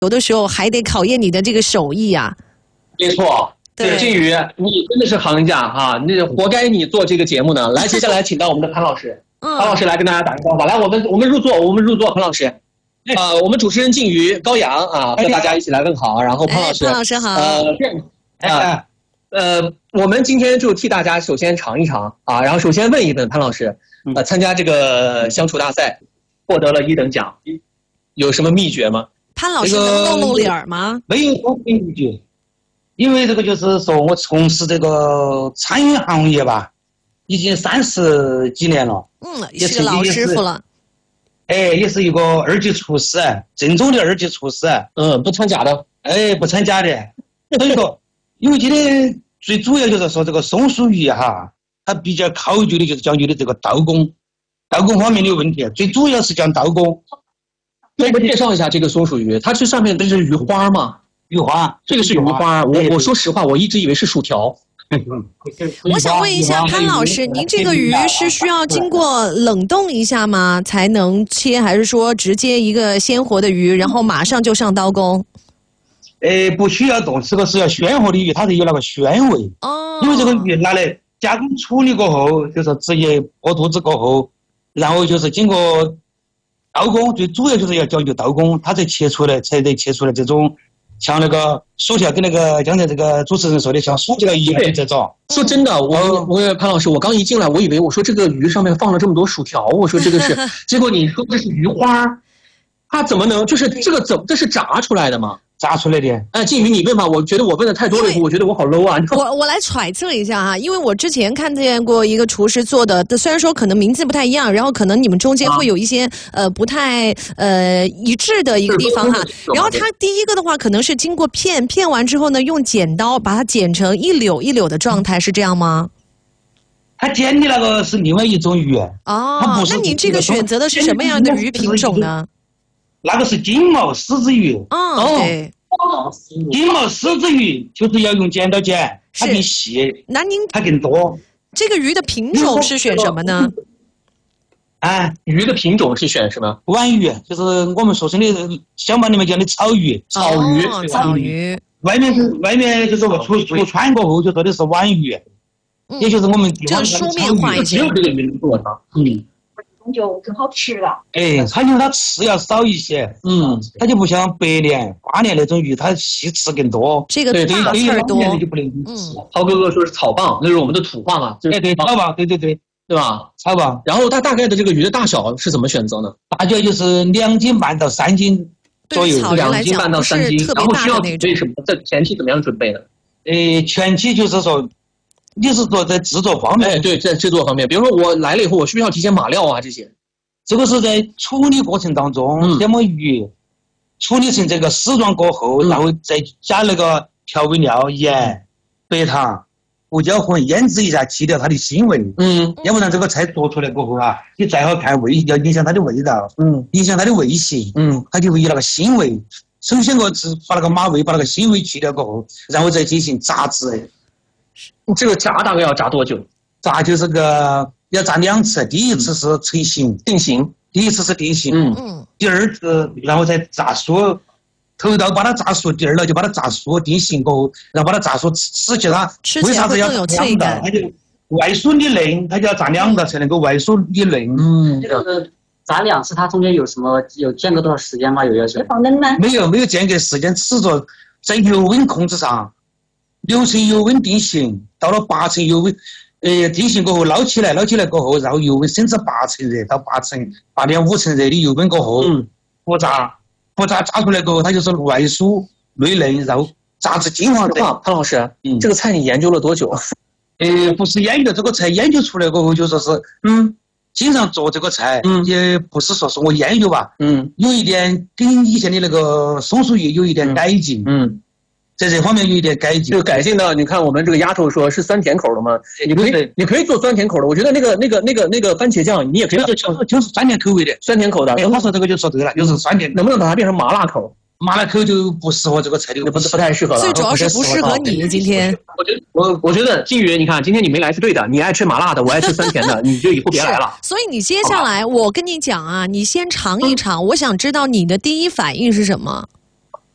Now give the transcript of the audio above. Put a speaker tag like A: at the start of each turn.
A: 有的时候还得考验你的这个手艺啊。
B: 没错。对，靖宇，你真的是行家哈，那活该你做这个节目呢。来，接下来请到我们的潘老师，潘老师来跟大家打个招呼吧。来，我们入座，潘老师。我们主持人靖宇、高阳啊，和大家一起来问好。然后潘老师，
A: 潘老师好。
B: 我们今天就替大家首先尝一尝啊，然后首先问一问潘老师，参加这个相处大赛，获得了1等奖，有什么秘诀吗？
A: 潘老师能露脸吗？
C: 没有什么秘诀。因为这个就是说我从事这个餐饮行业吧，已经30几年了。
A: 也是个老师傅了。
C: 也是一个2级厨师，正宗的2级厨师。
B: 不掺假的。
C: 不掺假的。所以说，因为今天最主要就是说这个松鼠鱼哈，它比较考究的就是讲究的这个刀工方面的问题，最主要是讲刀工。
B: 给我们介绍一下这个松鼠鱼，它这上面的是鱼花吗？
C: 鱼花，
B: 这个是鱼花。我说实话，我一直以为是薯条。
A: 我想问一下潘老师，您这个鱼是需要经过冷冻一下吗，才能切，还是说直接一个鲜活的鱼，然后马上就上刀工？
C: 不需要冻，这个是要鲜活的鱼，它是有那个鲜味。因为这个鱼拿来加工处理过后，就是直接破肚子过后，然后就是经过刀工，最主要就是要讲究刀工，它才得切出来这种。像那个薯条跟那个刚才这个主持人说的像薯条一样的这种。
B: 说真的，我潘老师，我刚一进来，我以为我说这个鱼上面放了这么多薯条，我说这个是，结果你说这是鱼花，它怎么能就是这是炸出来的吗？
C: 炸出来的。
B: 靖宇你问吧，我觉得我问的太多了，我觉得我好 low 啊。
A: 我来揣测一下哈，因为我之前看见过一个厨师做的，虽然说可能名字不太一样，然后可能你们中间会有一些不太一致的一个地方哈。然后他第一个的话可能是经过片完之后呢，用剪刀把它剪成一绺一绺的状态，是这样吗？
C: 他剪的那个是另外一种鱼。
A: 那你这个选择的是什么样的鱼品种呢？
C: 那个是金毛狮子鱼。
A: 对。
C: 金毛狮子鱼就是要用剪刀剪，它更细，
A: 那您
C: 它更多。
A: 这个鱼的品种是选什么呢？
B: 鱼的品种是选什么？
C: 皖鱼，就是我们俗称的小马里面讲的草鱼。
A: 草鱼。
C: 外面就是我出川过后就说的是皖鱼，也就是我们地方
A: 就书面化一些。
B: 只有这个名字啊。
D: 就更好吃了。
C: 它因为它刺要少一些，它就不像白鲢、花鲢那种鱼，它细刺更多。
A: 这个大刺多。
C: 就不能吃。
B: 涛哥哥说是草蚌，那是我们的土话嘛？
C: 对，草蚌，对吧？草蚌。
B: 然后它大概的这个鱼的大小是怎么选择呢？
C: 大概就是2斤半到3斤左右
B: ，2斤半到3斤。然后需要准备什么？在前期怎么样准备呢？
C: 前期就是说。你是说在制作方面？
B: 对，在制作方面，比如说我来了以后，我需不需要提前码料啊？这些，
C: 这个是在处理过程当中，这么鱼处理成这个丝状过后，然后再加那个调味料、盐、白糖、胡椒粉腌制一下，去掉它的腥味。要不然这个菜做出来过后你再好看要影响它的味道，影响它的味型，它就会有那个腥味。首先我是把那个马味、把那个腥味去掉过后，然后再进行炸制。
B: 这个炸大概要炸多久？
C: 炸就是要炸2次，第一次是成型
B: 定型，
C: 第一次是定型，第二次然后再炸酥，头道把它炸熟，第二道就把它炸酥定型过后，然后把它炸熟，吃起来为啥子要炸2道？它就外酥里嫩，它就要炸2道才能够外酥里嫩。
E: 这个炸2次，它中间有间隔多少时间吗？有要求？
D: 放冷吗？
C: 没有间隔时间，只是说在油温控制上。6成油温定型，到了8成油温，定型过后捞起来过后，然后油温升至8成热，到8.5成热的油温过后，不炸炸出来过后，它就是外酥内嫩，然后炸至金黄色。
B: 潘老师，这个菜你研究了多久？
C: 不是研究这个菜，研究出来过后就说是，经常做这个菜，也不是说是我研究吧，有一点跟以前的那个松鼠鱼有一点改进，在这方面有一点改进，
B: 就改进的。你看我们这个丫头说是酸甜口的吗？你可以做酸甜口的。我觉得那个番茄酱你也可以做，
C: 就是酸甜口味的，
B: 酸甜口的。
C: 他说这个就说对了，就是酸甜。
B: 能不能把它变成麻辣口？
C: 麻辣口就不适合这个菜的，
B: 不太适合了。
A: 最主要是不适合你今天。
B: 我觉得靖宇，你看今天你没来是对的，你爱吃麻辣的，我爱吃酸甜的，你就以后别来了。
A: 所以你接下来我跟你讲啊，你先尝一尝，我想知道你的第一反应是什么。